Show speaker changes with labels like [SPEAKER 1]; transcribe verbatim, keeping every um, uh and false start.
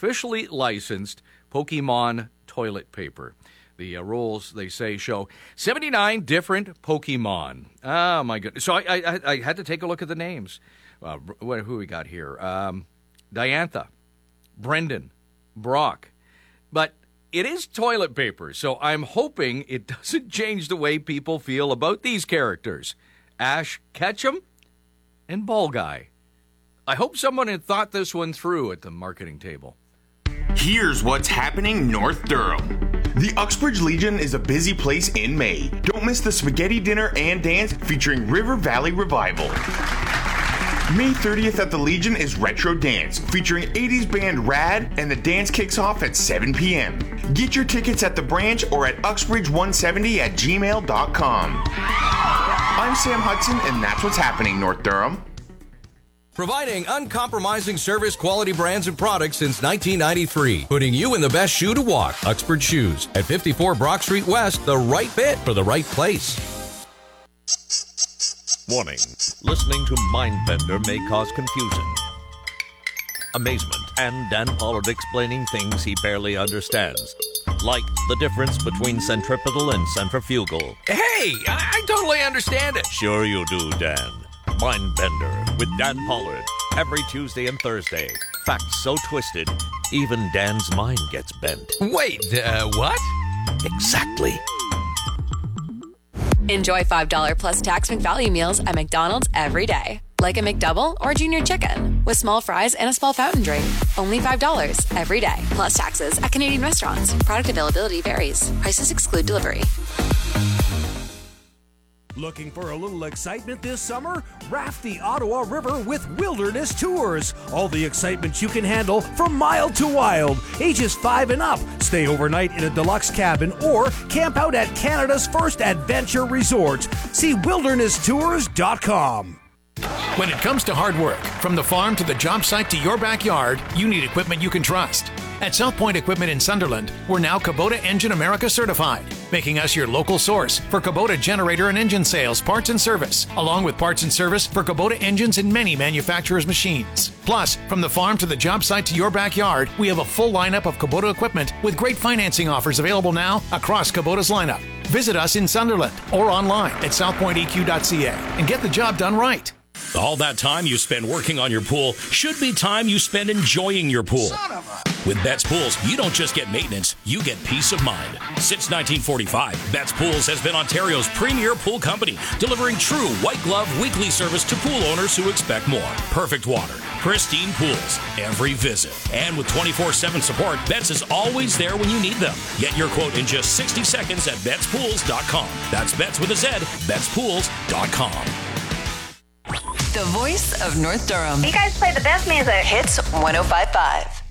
[SPEAKER 1] officially licensed Pokemon toilet paper. The uh, rolls, they say, show seventy-nine different Pokemon. Oh, my goodness. So I, I, I had to take a look at the names. Uh, what, who we got here? Um, Diantha, Brendan, Brock. But it is toilet paper, so I'm hoping it doesn't change the way people feel about these characters. Ash Ketchum and Ball Guy. I hope someone had thought this one through at the marketing table.
[SPEAKER 2] Here's what's happening North Durham. The Uxbridge Legion is a busy place in May. Don't miss the spaghetti dinner and dance featuring River Valley Revival. May thirtieth at the Legion is Retro Dance, featuring eighties band Rad, and the dance kicks off at seven p.m. Get your tickets at the branch or at uxbridge one seventy at gmail dot com. I'm Sam Hudson, and that's what's happening, North Durham.
[SPEAKER 3] Providing uncompromising service, quality brands, and products since nineteen ninety-three. Putting you in the best shoe to walk. Uxbridge Shoes at fifty-four Brock Street West. The right fit for the right place.
[SPEAKER 4] Warning. Listening to Mindbender may cause confusion, amazement, and Dan Pollard explaining things he barely understands. Like the difference between centripetal and centrifugal.
[SPEAKER 1] Hey, I, I totally understand it.
[SPEAKER 4] Sure you do, Dan. Mindbender with Dan Pollard. Every Tuesday and Thursday. Facts so twisted, even Dan's mind gets bent.
[SPEAKER 1] Wait, uh, what?
[SPEAKER 4] Exactly.
[SPEAKER 5] Enjoy five dollars plus tax McValue meals at McDonald's every day. Like a McDouble or Junior Chicken with small fries and a small fountain drink. Only five dollars every day. Plus taxes at Canadian restaurants. Product availability varies. Prices exclude delivery.
[SPEAKER 6] Looking for a little excitement this summer? Raft the Ottawa River with Wilderness Tours. All the excitement you can handle from mild to wild. Ages five and up. Stay overnight in a deluxe cabin or camp out at Canada's first adventure resort. See wilderness tours dot com.
[SPEAKER 7] When it comes to hard work, from the farm to the job site to your backyard, you need equipment you can trust. At South Point Equipment in Sunderland, we're now Kubota Engine America certified, making us your local source for Kubota generator and engine sales, parts and service, along with parts and service for Kubota engines and many manufacturers' machines. Plus, from the farm to the job site to your backyard, we have a full lineup of Kubota equipment with great financing offers available now across Kubota's lineup. Visit us in Sunderland or online at south point e q dot c a and get the job done right.
[SPEAKER 8] All that time you spend working on your pool should be time you spend enjoying your pool. With Betts Pools, you don't just get maintenance, you get peace of mind. Since nineteen forty-five, Betts Pools has been Ontario's premier pool company, delivering true white glove weekly service to pool owners who expect more. Perfect water, pristine pools, every visit. And with twenty-four seven support, Betts is always there when you need them. Get your quote in just sixty seconds at betts pools dot com. That's Betts with a Z, betts pools dot com.
[SPEAKER 5] The voice of North Durham.
[SPEAKER 9] You guys play the best music.
[SPEAKER 5] Hits one oh five point five.